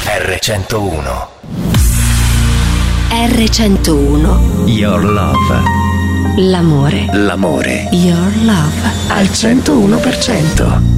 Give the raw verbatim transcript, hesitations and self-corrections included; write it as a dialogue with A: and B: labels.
A: erre centouno.
B: erre centouno.
A: Your love.
B: L'amore.
A: L'amore.
B: Your love.
A: Al centouno per cento.